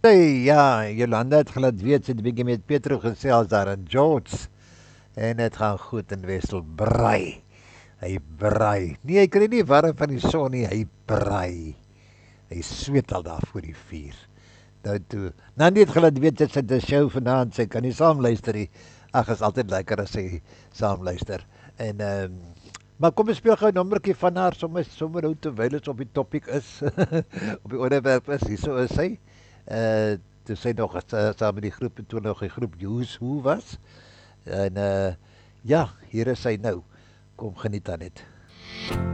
Hey, ja, Jolanda het glad weet sy het 'n bietjie met Petro gesels daar in George en dit gaan goed in Wessel braai. Hy braai. Nee, hy kry nie warm van die son nie, hy braai. Hy sweet al daar voor die vuur. Nou toe. Nou net glad weet sy het 'n show vanaand, sy kan nie saam luister nie. Ag, is altyd lekker as sy saam luister. En maar kom ons speel gou 'n nommertjie van haar sommer nou terwyl ons op die topik is. Op die onderwerp is. Hierso is sy. Toe sy nog saam met die groep en toe nog die groep Use Who was. En ja, hier is sy nou. Kom geniet aan dit.